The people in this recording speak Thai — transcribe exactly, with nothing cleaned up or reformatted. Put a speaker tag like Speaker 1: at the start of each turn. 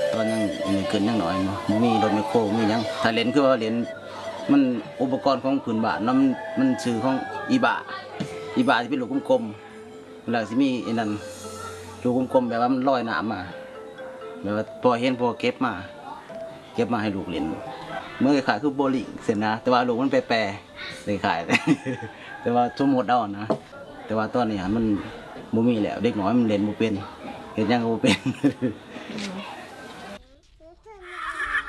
Speaker 1: ตอนยังยังเกินยังหน่อยมั้งมีรถไมโครมียังถ้าเล่นคือว่าเล่นมันอุปกรณ์ของพื้นบ้านมันมันชื่อของอีบะอีบะที่เป็นลูกกลมๆแล้วสิมีไอ้นั่นลูกกลมๆแบบว่ามันลอยน้ำมาแบบว่าพอเห็นพอเก็บมาเก็บมาให้ลูกเล่นเมื่อขายคือโบลิ่งเสร็จนะแต่ว่าลูกมันแปรๆเลยขายแต่ว่าสมมติเอานะแต่ว่าตอนนี้มันบ่มีแล้วเด็กน้อยมันเล่นบ่เป็นเห็นยังก็บ่เป็น